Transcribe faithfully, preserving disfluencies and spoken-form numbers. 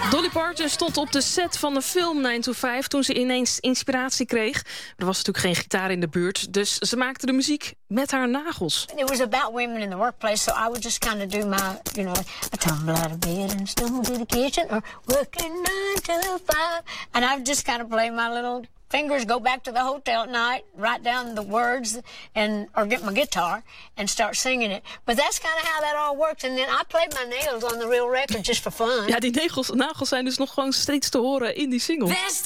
Dolly Parton stond op de set van de film nine to five toen ze ineens inspiratie kreeg. Er was natuurlijk geen gitaar in de buurt, dus ze maakte de muziek met haar nagels. It was about women in the workplace, so I would just kind of do my, you know, I tumble out of bed and stumble to the kitchen, or working nine to five, and I would just kind of play my little fingers, go back to the hotel at night, write down the words, and or get my guitar and start singing it. But that's kind of how that all works. And then I played my nails on the real record just for fun. Ja, die nagels, nagels zijn dus nog gewoon steeds te horen in die single.